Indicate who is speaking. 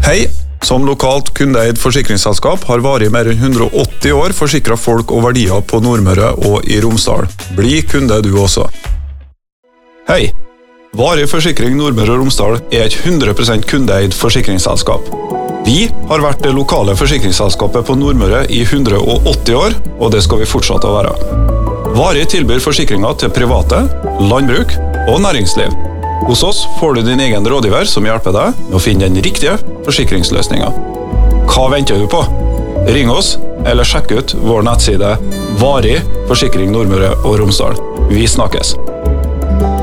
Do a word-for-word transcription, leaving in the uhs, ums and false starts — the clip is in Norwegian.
Speaker 1: Hei, som lokalt kundeeid forsikringsselskap har Vari mer enn hundre og åtti år forsikret folk og verdier på Nordmøre og i Romsdal. Bli kunde du også. Hei, Vari Forsikring Nordmøre og Romsdal er et hundre prosent kundeeid forsikringsselskap. Vi har vært det lokale forsikringsselskapet på Nordmøre i hundre og åtti år, og det skal vi fortsette å være. Vari tilbyr forsikringer til private, landbruk og næringsliv. Hos oss får du din egen rådgiver som hjelper deg med å finne den riktige forsikringsløsningen. Hva venter du på? Ring oss eller sjekk ut vår nettside Vari Forsikring Nordmøre og Romsdal. Vi snakkes!